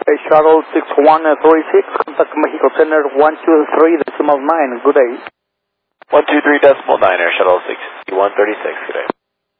Shuttle 6136, contact Mexico Center 123.9. Good day. 123.9, Air Shuttle 6136. Good day.